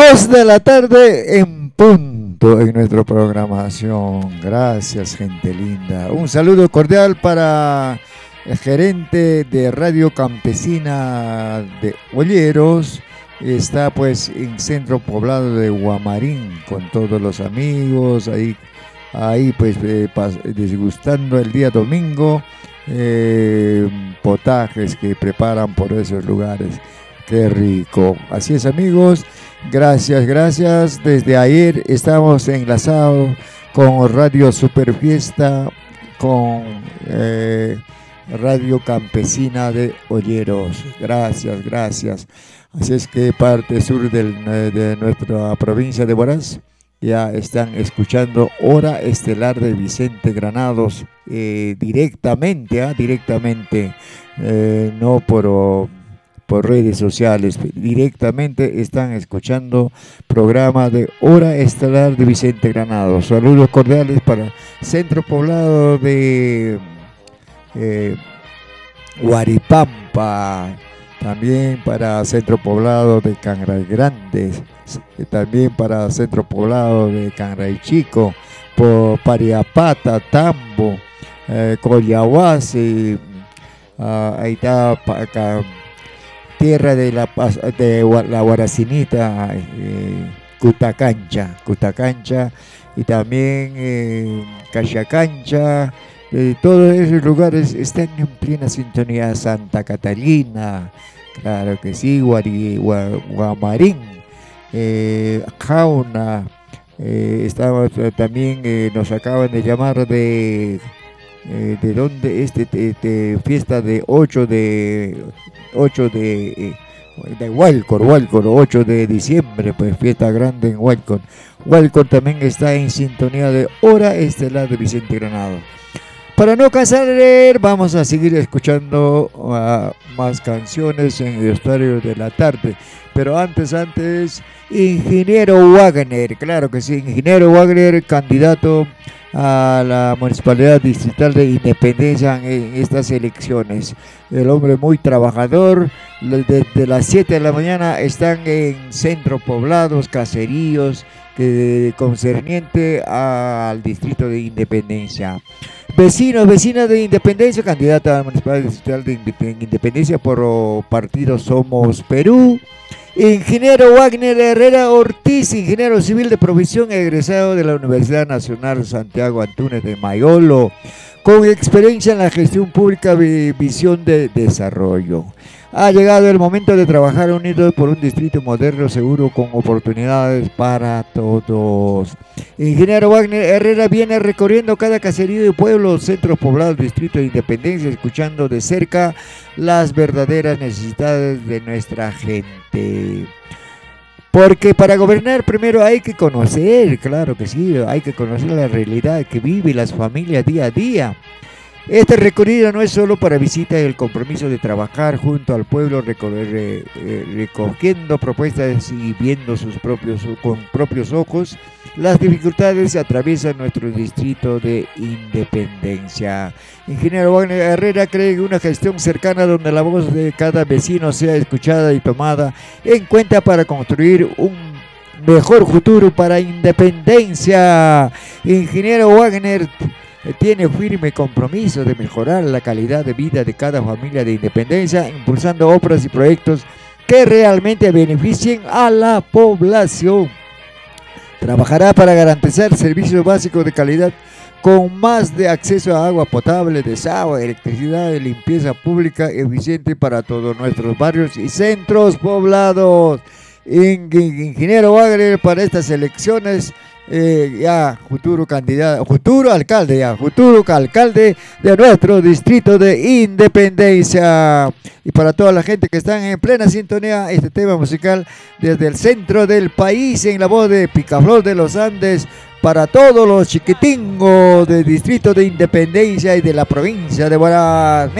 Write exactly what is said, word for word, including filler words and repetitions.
Dos de la tarde en punto en nuestra programación. Gracias, gente linda. Un saludo cordial para el gerente de Radio Campesina de Olleros. Está pues en centro poblado de Guamarín con todos los amigos ahí, ahí pues eh, disgustando el día domingo, eh, potajes que preparan por esos lugares. Qué rico. Así es, amigos. Gracias, gracias. Desde ayer estamos enlazados con Radio Super Fiesta, con eh, Radio Campesina de Olleros. Gracias, gracias. Así es que parte sur del, de nuestra provincia de Huaraz ya están escuchando Hora Estelar de Vicente Granados eh, directamente, ¿eh? directamente, eh, no por... por redes sociales, directamente están escuchando programa de Hora Estelar de Vicente Granados. Saludos cordiales para Centro Poblado de eh, Huaripampa, también para Centro Poblado de Canray Grande, también para Centro Poblado de Canray Chico, por Pariapata, Tambo, eh, Coyahuasi, uh, ahí está acá, tierra de la de la Guaracinita, eh, Cutacancha, Cutacancha y también eh, Cachacancha, eh, todos esos lugares están en plena sintonía. Santa Catalina, claro que sí, Guari, Gua, Guamarín, eh, Jauna, eh, estamos eh, también eh, nos acaban de llamar de eh, de dónde este de, de fiesta de ocho de ocho de, eh, de Hualcor, Hualcor, ocho de diciembre, pues fiesta grande en Hualcor. Hualcor también está en sintonía de Hora Estelar de Vicente Granados. Para no cansar de leer, vamos a seguir escuchando uh, más canciones en el horario de la tarde. Pero antes, antes, Ingeniero Wagner, claro que sí, Ingeniero Wagner, candidato a la Municipalidad Distrital de Independencia en estas elecciones. El hombre muy trabajador, desde las siete de la mañana están en centros poblados, caseríos, que concerniente al distrito de Independencia. Vecinos, vecinas de Independencia, candidata a la Municipalidad Distrital de Independencia por partido Somos Perú. Ingeniero Wagner Herrera Ortiz, ingeniero civil de profesión, egresado de la Universidad Nacional Santiago Antúnez de Mayolo, con experiencia en la gestión pública y visión de desarrollo. Ha llegado el momento de trabajar unidos por un distrito moderno, seguro, con oportunidades para todos. Ingeniero Wagner Herrera viene recorriendo cada caserío y pueblo, centros poblados, distrito de Independencia, escuchando de cerca las verdaderas necesidades de nuestra gente. Porque para gobernar primero hay que conocer, claro que sí, hay que conocer la realidad que viven las familias día a día. Este recorrido no es solo para visita y el compromiso de trabajar junto al pueblo, recorrer, eh, recogiendo propuestas y viendo sus propios, con propios ojos las dificultades que atraviesan nuestro distrito de Independencia. Ingeniero Wagner Herrera cree que una gestión cercana donde la voz de cada vecino sea escuchada y tomada en cuenta para construir un mejor futuro para Independencia. Ingeniero Wagner tiene firme compromiso de mejorar la calidad de vida de cada familia de Independencia, impulsando obras y proyectos que realmente beneficien a la población. Trabajará para garantizar servicios básicos de calidad con más de acceso a agua potable, desagüe, electricidad y limpieza pública eficiente para todos nuestros barrios y centros poblados. Ingeniero Wagner para estas elecciones, Eh, ya futuro candidato, futuro alcalde, ya futuro alcalde de nuestro distrito de Independencia. Y para toda la gente que están en plena sintonía, este tema musical desde el centro del país en la voz de Picaflor de los Andes, para todos los chiquitingos del distrito de Independencia y de la provincia de Huaraz.